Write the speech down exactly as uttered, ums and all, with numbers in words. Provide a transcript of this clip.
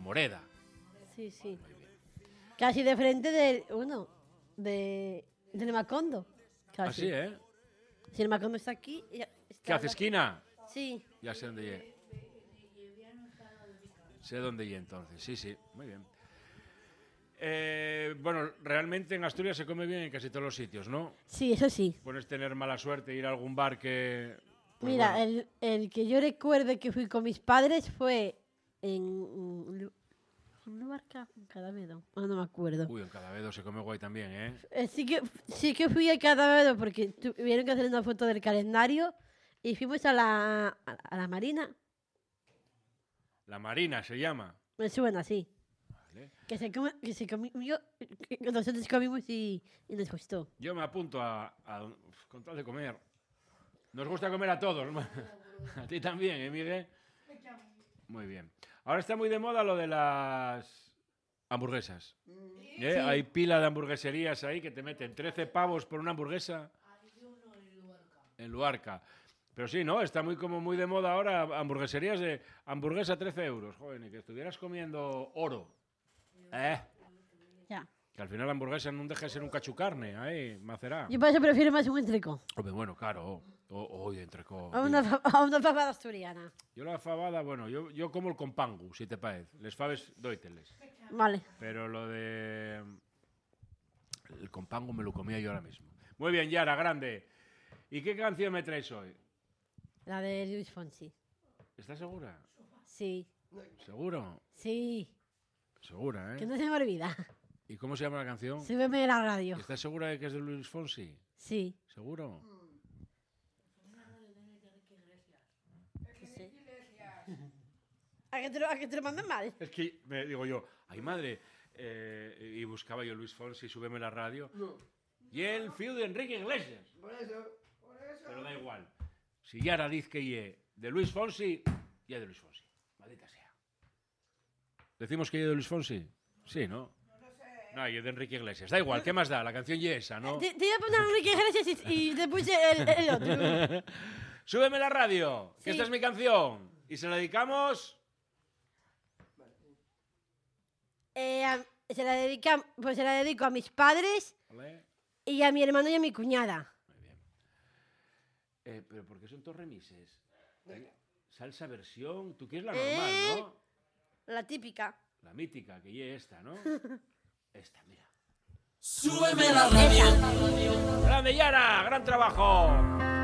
Moreda. Sí, sí. Casi de frente de uno, de, del Macondo. Casi. Así, ¿eh? Si el Macondo está aquí... ya está ¿Qué hace, esquina? Sí. Ya sé dónde llegué. Sé dónde llegué entonces, sí, sí, muy bien. Eh, bueno, realmente en Asturias se come bien en casi todos los sitios, ¿no? Sí, eso sí. Puedes tener mala suerte e ir a algún bar que... Pues Mira, bueno. el, el que yo recuerde que fui con mis padres fue en... un lugar en Cadavedo, no, no me acuerdo. Uy, en Cadavedo se come guay también, ¿eh? Eh, sí, que, sí que fui a Cadavedo porque tuvieron que hacer una foto del calendario y fuimos a la, a, a la Marina. La Marina se llama. Me suena así. Vale. Que se, come, que se comió, que nosotros comimos y, y nos gustó. Yo me apunto a, a... con tal de comer. Nos gusta comer a todos. A ti también, ¿eh, Miguel? Muy bien. Ahora está muy de moda lo de las hamburguesas. ¿Eh? Sí. Hay pila de hamburgueserías ahí que te meten trece pavos por una hamburguesa. En Luarca. Pero sí, ¿no? Está muy como muy de moda ahora hamburgueserías de hamburguesa trece euros. Joder, ni que estuvieras comiendo oro. ¿Eh? Ya. Que al final la hamburguesa no deja de ser un cachucarne, ahí, macerá. Yo por eso prefiero más un entrecó. Hombre, bueno, claro. Hoy entrecó. A una, a una fabada asturiana. Yo la fabada, bueno, yo, yo como el compangu, si te parece. Les faves doíteles. Vale. Pero lo de... El compangu me lo comía yo ahora mismo. Muy bien, Yara, grande. ¿Y qué canción me traes hoy? La de Luis Fonsi. ¿Estás segura? Sí. ¿Seguro? Sí. Segura, ¿eh? Que no se me olvida. ¿Y cómo se llama la canción? Súbeme de la radio. ¿Estás segura de que es de Luis Fonsi? Sí. ¿Seguro? Sí. ¿A que te lo, a que te lo mandan mal? Es que me digo yo, ay madre, eh, y buscaba yo Luis Fonsi, súbeme la radio. No. Y el fío de Enrique Iglesias. Por eso, por eso. Pero da igual. Si Yara dice que ye de Luis Fonsi, ya de Luis Fonsi. Maldita sea. ¿Decimos que ye de Luis Fonsi? Sí, ¿no? No, ye de Enrique Iglesias. Da igual, ¿qué más da? La canción ye esa, ¿no? Te, te iba a poner Enrique Iglesias y, y te puse el, el otro. Súbeme la radio, que Sí. esta es mi canción. Y se la dedicamos... Eh, a- se, la dedica, pues se la dedico a mis padres ¿Vale? y a mi hermano y a mi cuñada. Muy bien. Eh, pero ¿por qué son todos remises? Hay salsa versión, tú quieres la normal, Eh. ¿no? La típica. La mítica, que ye esta, ¿no? Esta, mira. Súbeme la radio. ¡Grande, Yara! ¡Gran trabajo!